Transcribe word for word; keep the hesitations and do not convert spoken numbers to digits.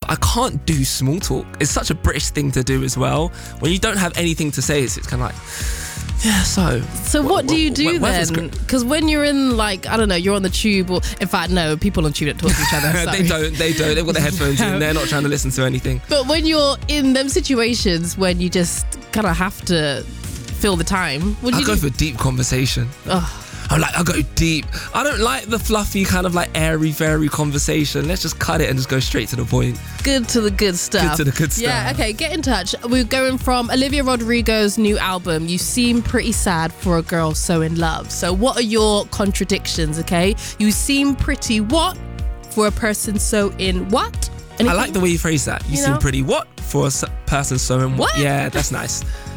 I can't do small talk. It's such a British thing to do as well. When you don't have anything to say, it's, it's kind of like, yeah, so. So what, what do you do what, then? Because when you're in, like, I don't know, you're on the tube, or in fact, no, people on tube don't talk to each other. they don't, they don't. They've got their headphones no. in. They're not trying to listen to anything. But when you're in them situations when you just kind of have to fill the time, what do I you go do? for deep conversation. Oh. I'm like, I go deep. I don't like the fluffy kind of like airy, fairy conversation. Let's just cut it and just go straight to the point. Good to the good stuff. Good to the good stuff. Yeah, okay, get in touch. We're going from Olivia Rodrigo's new album, You Seem Pretty Sad for a Girl So In Love. So what are your contradictions, okay? You seem pretty what for a person so in what? Anything? I like the way you phrase that. You, you seem know? pretty what for a person so in what? What? Yeah, that's nice.